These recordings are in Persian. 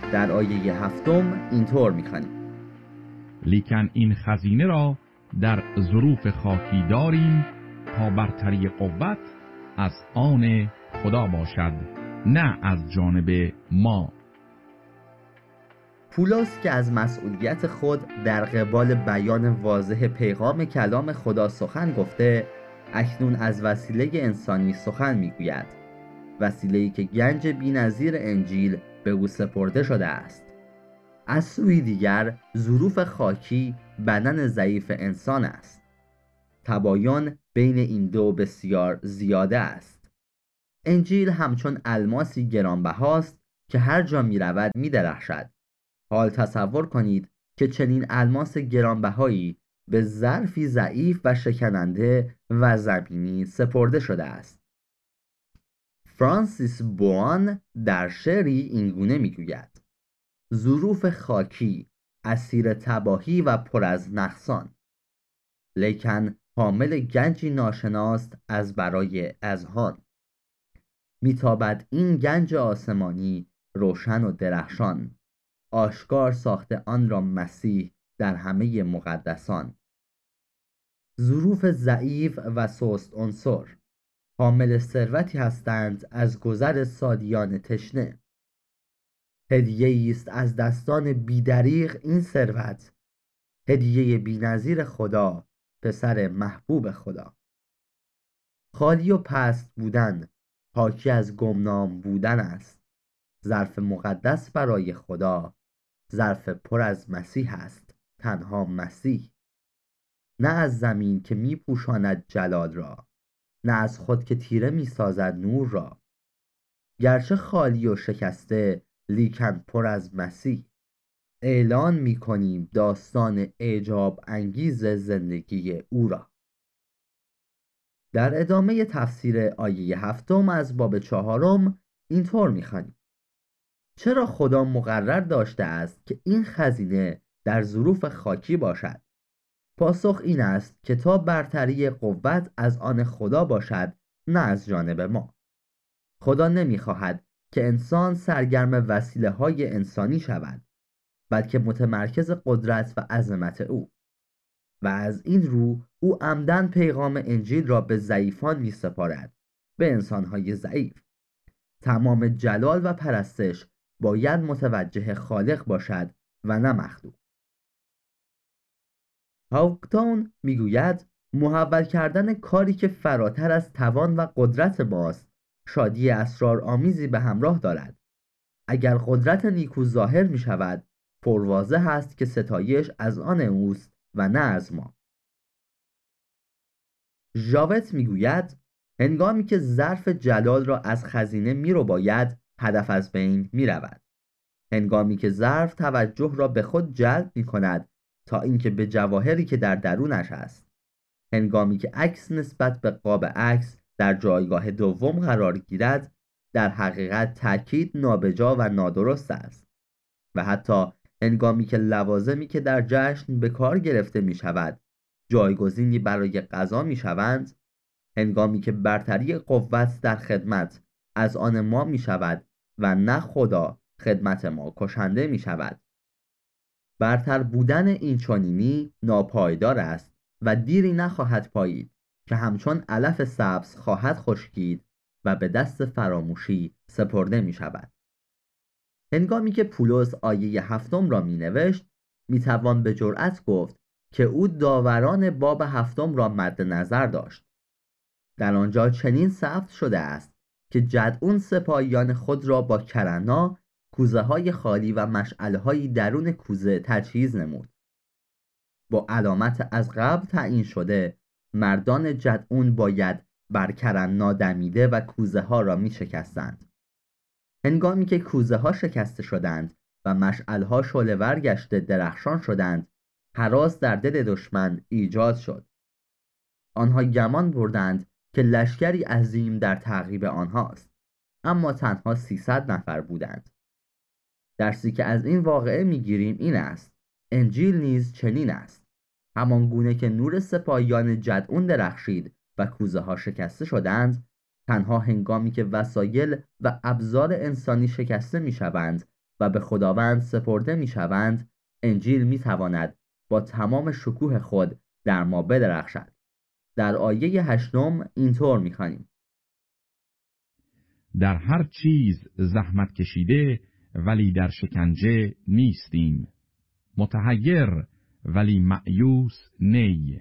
در آیه 7 اینطور می‌خوانیم: لیکن این خزینه را در ظروف خاکی داریم تا برتری قوت از آن خدا باشد، نه از جانب ما. پولس که از مسئولیت خود در قبال بیان واضح پیغام کلام خدا سخن گفته، اکنون از وسیله انسانی سخن میگوید، وسیله‌ای که گنج بی‌نظیر انجیل به او سپرده شده است. از سوی دیگر ظروف خاکی بدن ضعیف انسان است. تباین بین این دو بسیار زیاده است. انجیل همچون الماسی گرانبهاست که هر جا می رود می درخشد. حال تصور کنید که چنین الماس گرانبهایی به ظرفی ضعیف و شکننده و زمینی سپرده شده است. فرانسیس بوان در شعری اینگونه می گوید: ظروف خاکی اسیر تباهی و پر از نقصان، لیکن حامل گنجی ناشناس از برای اذهان. میتابد این گنج آسمانی روشن و درخشان، آشکار ساخته آن را مسیح در همه مقدسان. ظروف ضعیف و سست عنصر حامل ثروتی هستند از گذر سادیان تشنه. هدیه است از دستان بیدریغ این ثروت، هدیه بی‌نظیر خدا، پسر محبوب خدا. خالی و پست بودن حاکی از گمنام بودن است. ظرف مقدس برای خدا ظرف پر از مسیح است، تنها مسیح. نه از زمین که می پوشاند جلال را، نه از خود که تیره می سازد نور را. گرچه خالی و شکسته لیکن پر از مسیح. اعلان می کنیم داستان اعجاب انگیز زندگی او را. در ادامه تفسیر آیه 7 از باب 4 اینطور می خوانیم: چرا خدا مقرر داشته است که این خزینه در ظروف خاکی باشد؟ پاسخ این است که تا برتری قوت از آن خدا باشد، نه از جانب ما. خدا نمی‌خواهد که انسان سرگرم وسیله‌های انسانی شود، بلکه متمرکز قدرت و عظمت او. و از این رو او عمدن پیغام انجیل را به ضعیفان می‌سپارد، به انسان‌های ضعیف. تمام جلال و پرستش باید متوجه خالق باشد و نه مخلوق. هاوکتون میگوید محول کردن کاری که فراتر از توان و قدرت ماست شادی اسرارآمیزی به همراه دارد. اگر قدرت نیکو ظاهر می شود، پرواضح است که ستایش از آن اوست و نه از ما. ژاوت میگوید هنگامی که ظرف جلال را از خزینه می رو باید، هدف از بین می رود. هنگامی که ظرف توجه را به خود جلب می کند تا اینکه به جواهری که در درونش است. هنگامی که عکس نسبت به قاب عکس در جایگاه دوم قرار گیرد، در حقیقت تأکید نابجا و نادرست است. و حتی هنگامی که لوازمی که در جشن به کار گرفته می شود جایگزینی برای غذا می شوند، هنگامی که برتری قوت در خدمت از آن ما می شود و نه خدا خدمت ما کشنده می شود. برتر بودن این چنینی ناپایدار است و دیری نخواهد پایید که همچون علف سبز خواهد خشکید و به دست فراموشی سپرده می شود. هنگامی که پولس آیه 7 را می نوشت، می توان به جرأت گفت که او داوران باب 7 را مد نظر داشت. در آنجا چنین ثبت شده است که جدعون سپاهیان خود را با کرنا، کوزه های خالی و مشعله های درون کوزه تجهیز نمود. با علامت از قبل تعیین شده، مردان جدعون باید بر کرنا دمیده و کوزه ها را می شکستند. هنگامی که کوزه ها شکسته شدند و مشعله ها شعله‌ور گشته درخشان شدند، هراس در دل دشمن ایجاد شد. آنها گمان بردند که لشکری عظیم در تعقیب آنهاست، اما تنها 300 نفر بودند. درسی که از این واقعه میگیریم این است: انجیل نیز چنین است. همان گونه که نور سپاهیان جدعون درخشید و کوزه ها شکسته شدند، تنها هنگامی که وسایل و ابزار انسانی شکسته می شوند و به خداوند سپرده میشوند، انجیل میتواند با تمام شکوه خود در ما بدرخشد. در آیه 8 اینطور میخوانیم: در هر چیز زحمت کشیده ولی در شکنجه نیستیم، متحیر ولی مأیوس نی.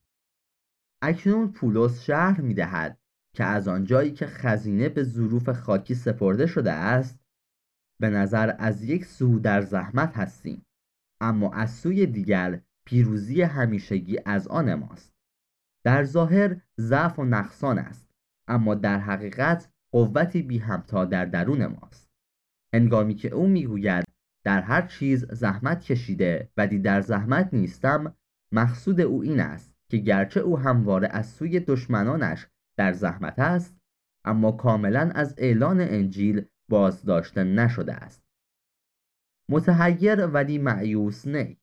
اکنون پولس شرح میدهد که از آنجایی که خزینه به ظروف خاکی سپرده شده است، به نظر از یک سو در زحمت هستیم، اما از سوی دیگر پیروزی همیشگی از آن ماست. در ظاهر ضعف و نقصان است، اما در حقیقت قوتی بی همتا در درون ماست. هنگامی که او میگوید در هر چیز زحمت کشیده ولی در زحمت نیستم، مقصود او این است که گرچه او همواره از سوی دشمنانش در زحمت است، اما کاملا از اعلان انجیل بازداشته نشده است. متحیر ولی مأیوس نی.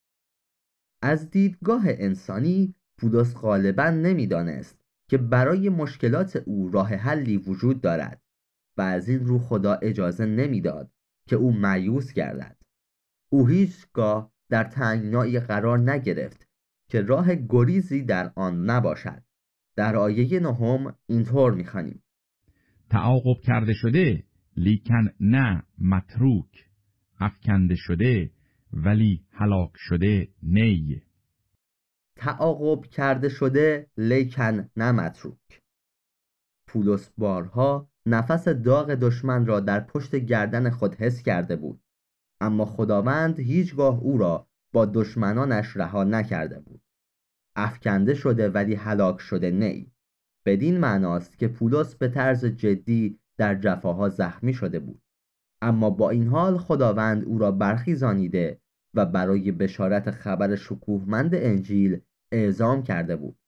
از دیدگاه انسانی، پولس غالباً نمیدانست که برای مشکلات او راه حلی وجود دارد و از این رو خدا اجازه نمیداد که او مایوس گردد. او هیچگاه در تنگنایی قرار نگرفت که راه گریزی در آن نباشد. در آیه 9 اینطور می‌خوانیم: تعاقب کرده شده لیکن نه متروک، افکنده شده ولی هلاک شده نی. تعاقب کرده شده لیکن نه متروک. پولس بارها نفس داغ دشمن را در پشت گردن خود حس کرده بود، اما خداوند هیچگاه او را با دشمنانش رها نکرده بود. افکنده شده ولی هلاک شده نی. بدین معناست که پولس به طرز جدی در جفاها زخمی شده بود، اما با این حال خداوند او را برخیزانیده و برای بشارت خبر شکوهمند انجیل اعزام کرده بود.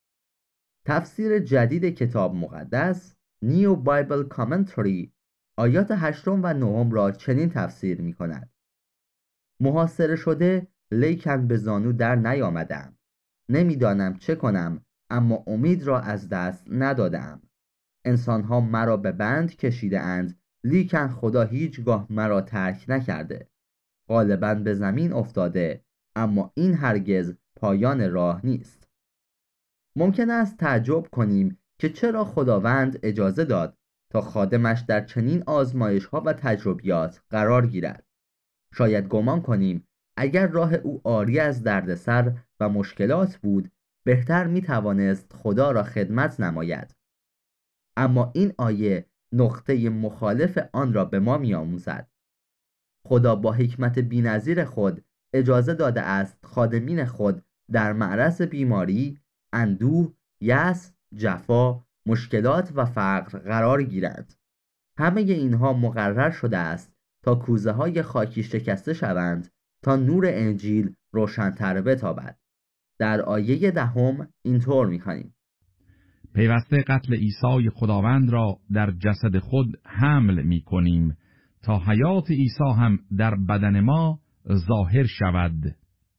تفسیر جدید کتاب مقدس نیو بایبل کامنتری آیات 8 و 9 را چنین تفسیر می کند: محاصره شده لیکن به زانو در نیامدم، نمیدانم چه کنم اما امید را از دست ندادم. انسانها مرا به بند کشیده اند، لیکن خدا هیچگاه مرا ترک نکرده. غالباً به زمین افتاده، اما این هرگز پایان راه نیست. ممکن است تعجب کنیم که چرا خداوند اجازه داد تا خادمش در چنین آزمایش‌ها و تجربیات قرار گیرد. شاید گمان کنیم اگر راه او عاری از دردسر و مشکلات بود، بهتر می توانست خدا را خدمت نماید. اما این آیه نقطه مخالف آن را به ما می آموزد. خدا با حکمت بی‌نظیر خود اجازه داده است خادمین خود در معرض بیماری، اندوه، یأس، جفا، مشکلات و فقر قرار گیرند. همه اینها مقرر شده است تا کوزه های خاکی شکسته شوند تا نور انجیل روشن‌تر بتابد. در آیه 10 اینطور می‌خوانیم: پیوسته قتل عیسی خداوند را در جسد خود حمل می کنیم تا حیات عیسی هم در بدن ما ظاهر شود.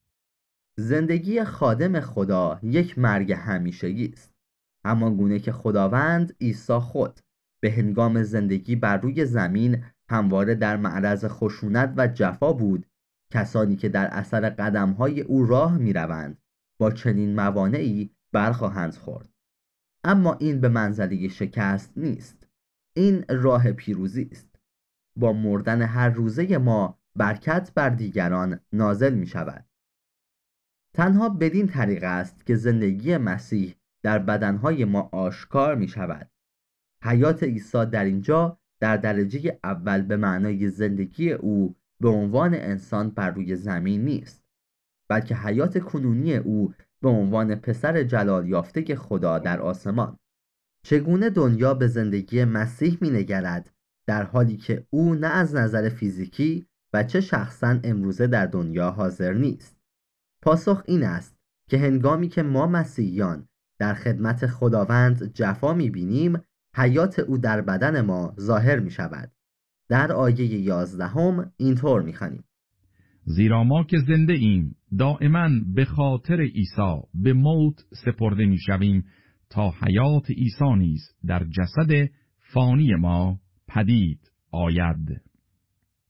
زندگی خادم خدا یک مرگ همیشگی است، همان گونه که خداوند عیسی خود به هنگام زندگی بر روی زمین همواره در معرض خشونت و جفا بود. کسانی که در اثر قدم‌های او راه می‌روند با چنین موانعی برخواهند خورد. اما این به منزله شکست نیست، این راه پیروزی است. با مردن هر روزه ما برکت بر دیگران نازل می شود. تنها بدین طریق است که زندگی مسیح در بدنهای ما آشکار می شود. حیات عیسی در اینجا در درجه اول به معنای زندگی او به عنوان انسان بر روی زمین نیست، بلکه حیات کنونی او به عنوان پسر جلال یافته خدا در آسمان. چگونه دنیا به زندگی مسیح می نگرد در حالی که او نه از نظر فیزیکی و چه شخصاً امروزه در دنیا حاضر نیست؟ پاسخ این است که هنگامی که ما مسیحیان در خدمت خداوند جفا می بینیم، حیات او در بدن ما ظاهر می شود. در آیه 11 اینطور می خوانیم: زیرا ما که زنده ایم دائما به خاطر عیسی به موت سپرده می شویم تا حیات عیسی نیز در جسد فانی ما پدید آید.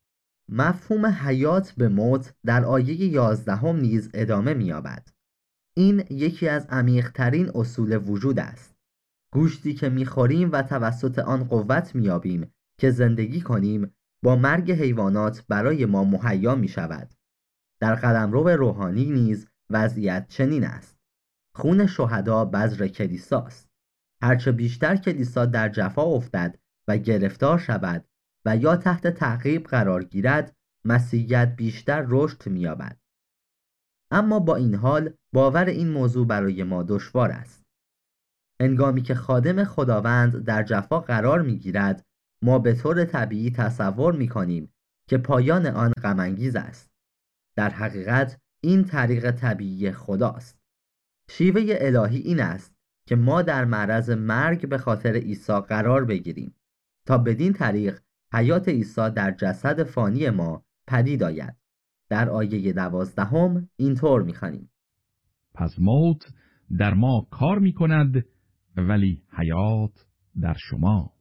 مفهوم حیات به موت در آیه 11 نیز ادامه می‌یابد. این یکی از عمیق‌ترین اصول وجود است. گوشتی که می‌خوریم و توسط آن قوت می‌یابیم که زندگی کنیم، با مرگ حیوانات برای ما مهیا می‌شود. در قلمرو روحانی نیز وضعیت چنین است. خون شهدا بذر کلیساست. هرچه بیشتر کلیسا در جفا افتد و گرفتار شود و یا تحت تعقیب قرار گیرد، مسیحیت بیشتر رشد می‌یابد. اما با این حال باور این موضوع برای ما دشوار است. هنگامی که خادم خداوند در جفا قرار می‌گیرد، ما به طور طبیعی تصور می‌کنیم که پایان آن غم‌انگیز است. در حقیقت این طریق طبیعی خداست. شیوه الهی این است که ما در معرض مرگ به خاطر عیسی قرار بگیریم تا بدین طریق حیات عیسی در جسد فانی ما پدید آید. در آیه 12 اینطور می‌خوانیم: پس موت در ما کار می کند ولی حیات در شما.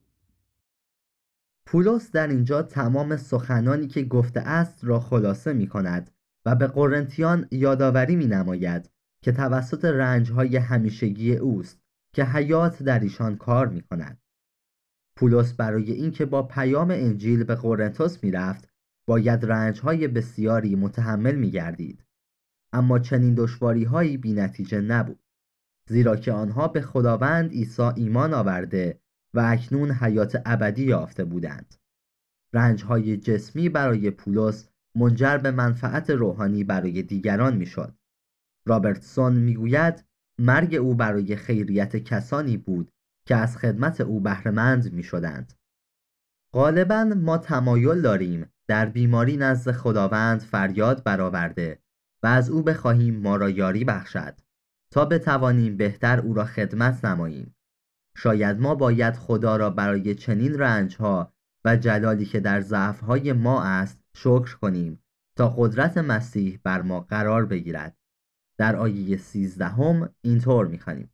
پولس در اینجا تمام سخنانی که گفته است را خلاصه می کند و به قرنتیان یادآوری می نماید که توسط رنج‌های همیشگی اوست که حیات در ایشان کار می کند. پولس برای اینکه با پیام انجیل به قرنتوس می رفت، باید رنج‌های بسیاری متحمل می گردید. اما چنین دشواری‌هایی بی نتیجه نبود، زیرا که آنها به خداوند عیسی ایمان آورده و اکنون حیات ابدی یافته بودند. رنج‌های جسمی برای پولس منجر به منفعت روحانی برای دیگران می‌شد. رابرتسون می‌گوید مرگ او برای خیریت کسانی بود که از خدمت او بهره‌مند می‌شدند. غالباً ما تمایل داریم در بیماری نزد خداوند فریاد برآورده و از او بخواهیم ما را یاری بخشد تا بتوانیم بهتر او را خدمت نماییم. شاید ما باید خدا را برای چنین رنج‌ها و جلالی که در ضعف‌های ما است شکر کنیم تا قدرت مسیح بر ما قرار بگیرد. در آیه 13 اینطور می‌خوانیم: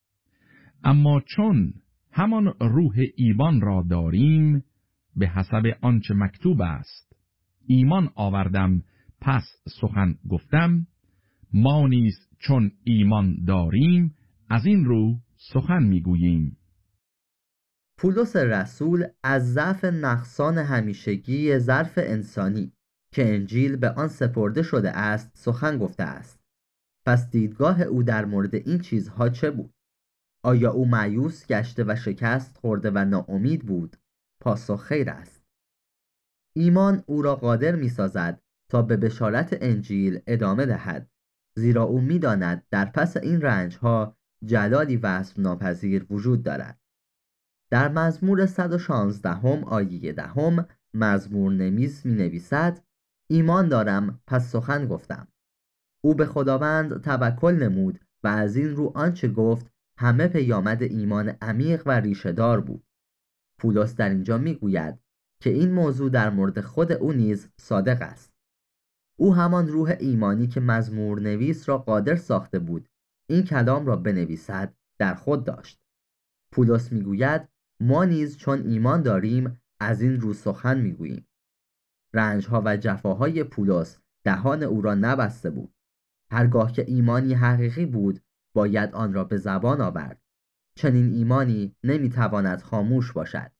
اما چون همان روح ایمان را داریم، به حسب آنچه مکتوب است، ایمان آوردم پس سخن گفتم، ما نیز چون ایمان داریم از این رو سخن میگوییم. پولس رسول از ضعف نقصان همیشگی ظرف انسانی که انجیل به آن سپرده شده است سخن گفته است. پس دیدگاه او در مورد این چیزها چه بود؟ آیا او مایوس گشته و شکست خورده و ناامید بود؟ پاسخ خیر است. ایمان او را قادر می سازد تا به بشارت انجیل ادامه دهد، زیرا او می داند در پس این رنجها جلالی وصف ناپذیر وجود دارد. در مزمور 116 آیه 10 مزمور نویس می نویسد: ایمان دارم پس سخن گفتم. او به خداوند توکل نمود و از این رو آنچه گفت همه پیامد ایمان عمیق و ریشه‌دار بود. پولس در اینجا می گوید که این موضوع در مورد خود او نیز صادق است. او همان روح ایمانی که مزمور نویس را قادر ساخته بود این کلام را بنویسد در خود داشت. پولس می گوید ما نیز چون ایمان داریم از این رو سخن می گوییم. رنجها و جفاهای پولس دهان او را نبسته بود. هرگاه که ایمانی حقیقی بود باید آن را به زبان آورد. چنین ایمانی نمیتواند خاموش باشد.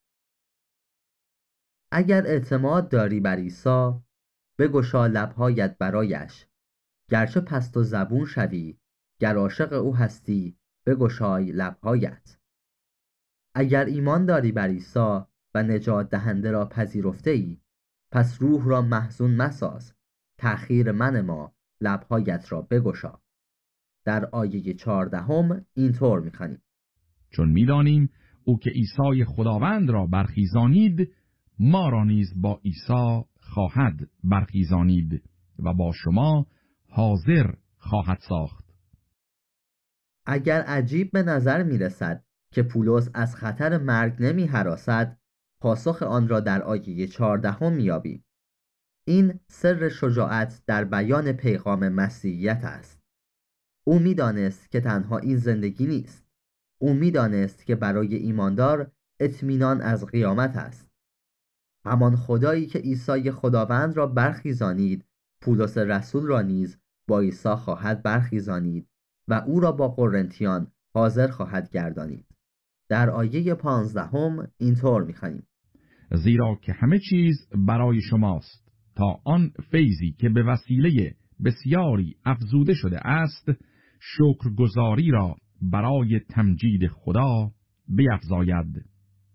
اگر اعتماد داری بر عیسی، بگشا لبهایت برایش. گرچه پست و زبون شوی، گر عاشق او هستی، بگشای لبهایت. اگر ایمان داری بر عیسی و نجات دهنده را پذیرفته ای، پس روح را محزون مساز. تأخیر منما، لبهایت را بگشا. در آیه 14 اینطور می‌خوانیم: چون می‌دانیم او که عیسی خداوند را برخیزانید، ما را نیز با عیسی خواهد برخیزانید و با شما حاضر خواهد ساخت. اگر عجیب به نظر می‌رسد که پولس از خطر مرگ نمی‌هراسد، پاسخ آن را در آیه 14 می‌یابیم. این سر شجاعت در بیان پیغام مسیحیت است. او می‌دانست که تنها این زندگی نیست. او می‌دانست که برای ایماندار اطمینان از قیامت است. همان خدایی که عیسی خداوند را برخیزانید، پولس رسول را نیز با عیسی خواهد برخیزانید و او را با قرنتیان حاضر خواهد گردانید. در آیه 15 اینطور می‌خوانیم: زیرا که همه چیز برای شماست، تا آن فیضی که به وسیله بسیاری افزوده شده است، شکرگزاری را برای تمجید خدا بیفزاید.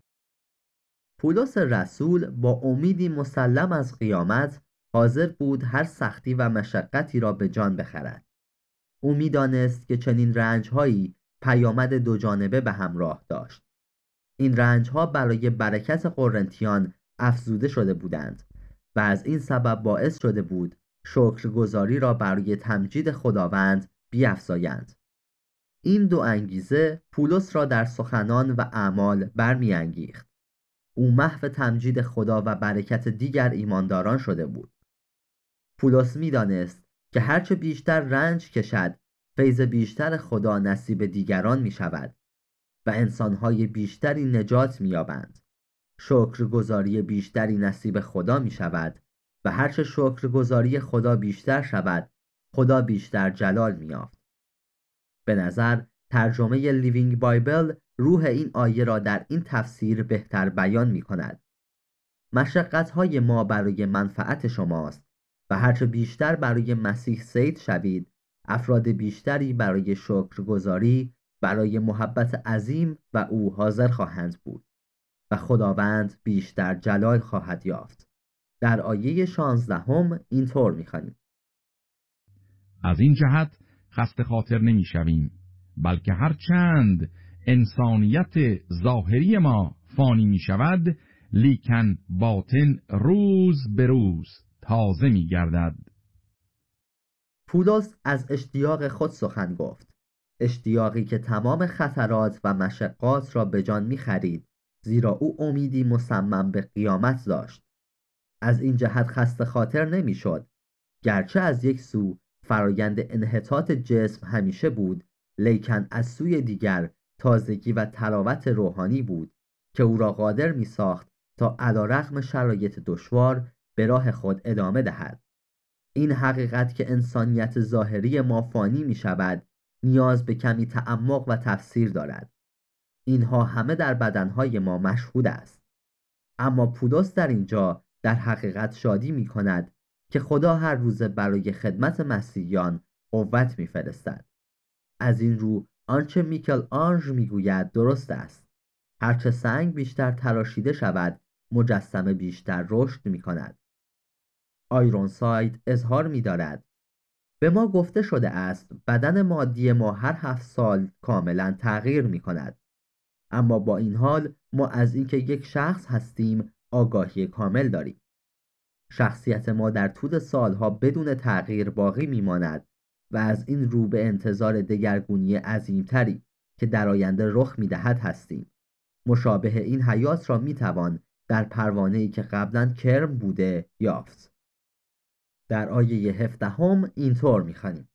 پولس رسول با امیدی مسلم از قیامت حاضر بود هر سختی و مشقتی را به جان بخرد. او می‌دانست که چنین رنج‌هایی پیامد دو جانبه به همراه داشت. این رنج‌ها برای برکت قرنتیان افزوده شده بودند و از این سبب باعث شده بود شکرگزاری را برای تمجید خداوند بیفزایند. این دو انگیزه پولس را در سخنان و اعمال برمی‌انگیخت. او محو تمجید خدا و برکت دیگر ایمانداران شده بود. پولس می‌دانست که هرچه بیشتر رنج کشد، فیض بیشتر خدا نصیب دیگران می‌شود و انسان‌های بیشتری نجات می‌یابند. شکرگزاری بیشتری نصیب خدا می‌شود و هرچه شکرگزاری خدا بیشتر شود، خدا بیشتر جلال می‌یافت. به نظر ترجمه لیوینگ بایبل روح این آیه را در این تفسیر بهتر بیان می‌کند. مشقت‌های ما برای منفعت شماست و هرچه بیشتر برای مسیح صید شوید، افراد بیشتری برای شکرگزاری برای محبت عظیم و او حاضر خواهند بود و خداوند بیشتر جلال خواهد یافت. در آیه 16 اینطور می‌خوانیم: از این جهت خسته خاطر نمی شویم، بلکه هر چند انسانیت ظاهری ما فانی می شود، لیکن باطن روز به روز تازه می گردد. پولس از اشتیاق خود سخن گفت، اشتیاقی که تمام خطرات و مشقات را به جان می خرید، زیرا او امیدی مصمم به قیامت داشت. از این جهت خسته خاطر نمی شد. گرچه از یک سو فرایند انحطاط جسم همیشه بود، لیکن از سوی دیگر تازگی و تراوت روحانی بود که او را قادر می ساخت تا علیرغم شرایط دشوار به راه خود ادامه دهد. این حقیقت که انسانیت ظاهری ما فانی می شود نیاز به کمی تعمق و تفسیر دارد. اینها همه در بدنهای ما مشهود است. اما پولس در اینجا در حقیقت شادی می کند که خدا هر روز برای خدمت مسیحیان قوت می فرستد. از این رو آنچه میکل آنژ می گوید درست است. هرچه سنگ بیشتر تراشیده شود، مجسمه بیشتر رشد می کند. آیرونساید اظهار می دارد: به ما گفته شده است بدن مادی ما هر 7 سال کاملا تغییر می کند. اما با این حال ما از اینکه یک شخص هستیم آگاهی کامل داریم. شخصیت ما در طول سالها بدون تغییر باقی می ماند و از این رو به انتظار دگرگونی عظیمتری که در آینده رخ می دهد هستیم. مشابه این حیات را می توان در پروانه‌ای که قبلا کرم بوده یافت. در آیه 17 اینطور می‌خوانیم: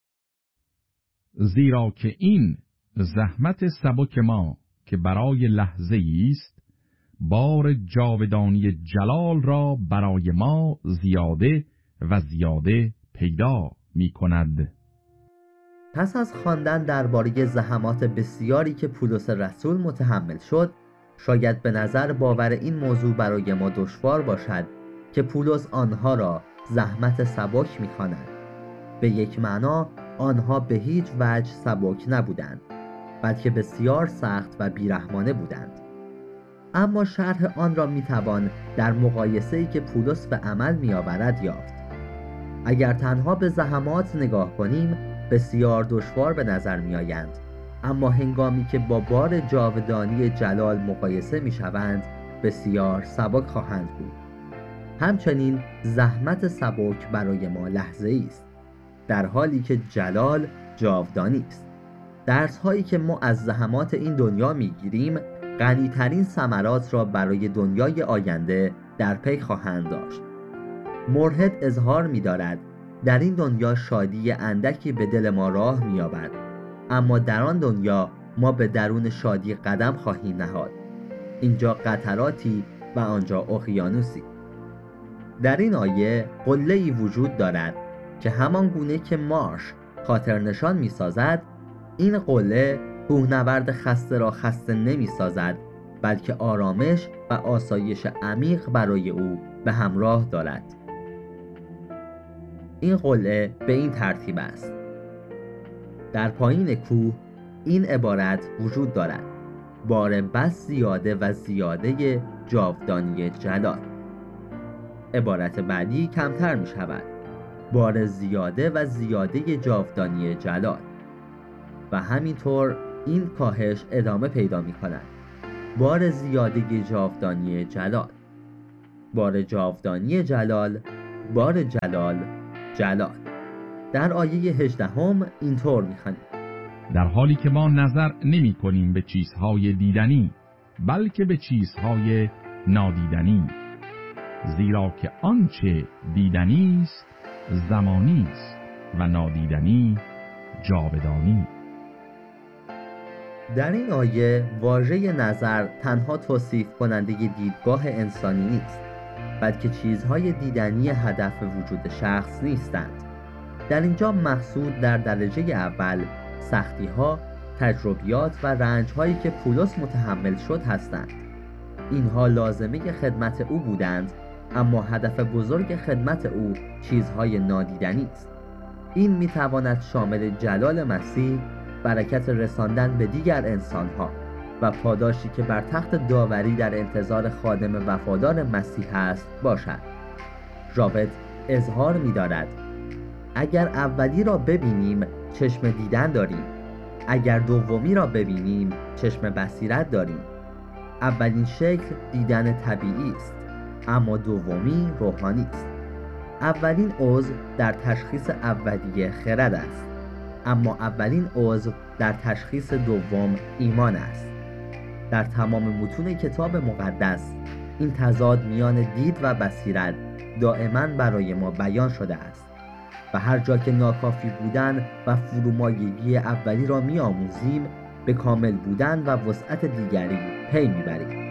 زیرا که این زحمت سبک ما که برای لحظه است، بار جاودانی جلال را برای ما زیاده و زیاده پیدا می کند. پس از خواندن درباره زحمات بسیاری که پولس رسول متحمل شد، شاید به نظر باور این موضوع برای ما دشوار باشد که پولس آنها را زحمت سبک می‌خواند. به یک معنا آنها به هیچ وجه سبک نبودند، بلکه بسیار سخت و بیرحمانه بودند. اما شرح آن را میتوان در مقایسه‌ای که پولس به عمل میآورد یافت. اگر تنها به زحمات نگاه کنیم بسیار دشوار به نظر میآیند، اما هنگامی که با بار جاودانی جلال مقایسه میشوند بسیار سبک خواهند بود. همچنین زحمت سبک برای ما لحظه‌ای است، در حالی که جلال جاودانی است. درس هایی که ما از زحمات این دنیا میگیریم غنی‌ترین ثمرات را برای دنیای آینده در پی خواهند داشت. مرهد اظهار می‌دارد در این دنیا شادی اندکی به دل ما راه می‌یابد، اما در آن دنیا ما به درون شادی قدم خواهیم نهاد. اینجا قطراتی و آنجا اقیانوسی. در این آیه قله‌ای وجود دارد که همان گونه که مارش خاطرنشان می سازد، این قله کوهنورد خسته را خسته نمی سازد، بلکه آرامش و آسایش عمیق برای او به همراه دارد. این قله به این ترتیب است: در پایین کوه این عبارت وجود دارد: بار بس زیاده و زیاده جاودانی جلال. عبارت بعدی کمتر می شود: بار زیاده و زیاده جاودانی جلال. و همینطور این کاهش ادامه پیدا می کند: بار زیاده جاودانی جلال، بار جاودانی جلال، بار جلال، جلال. در آیه 18 اینطور می خوانیم: در حالی که ما نظر نمی کنیم به چیزهای دیدنی، بلکه به چیزهای نادیدنی، زیرا که آنچه دیدنی است زمانی است و نادیدنی جاودانی. در این آیه واژه نظر تنها توصیف کننده دیدگاه انسانی نیست، بلکه چیزهای دیدنی هدف وجود شخص نیستند. در اینجا مقصود در درجه اول سختی‌ها، تجربیات و رنج‌هایی که پولس متحمل شد هستند. اینها لازمه خدمت او بودند، اما هدف بزرگ خدمت او چیزهای نادیدنی است. این میتواند شامل جلال مسیح، برکت رساندن به دیگر انسانها و پاداشی که بر تخت داوری در انتظار خادم وفادار مسیح است باشد. راوت اظهار می‌دارد: اگر اولی را ببینیم چشم دیدن داریم، اگر دومی را ببینیم چشم بصیرت داریم. اولین شکل دیدن طبیعی است، اما دومی روحانی است. اولین عضو در تشخیص اولیه خرد است، اما اولین عضو در تشخیص دوم ایمان است. در تمام متون کتاب مقدس این تضاد میان دید و بصیرت دائما برای ما بیان شده است و هر جا که ناکافی بودن و فرومایگی اولی را می‌آموزیم، به کامل بودن و وسعت دیگری پی می‌بریم.